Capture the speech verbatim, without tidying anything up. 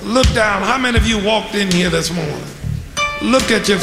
Look down. How many of you walked in here this morning? Look at your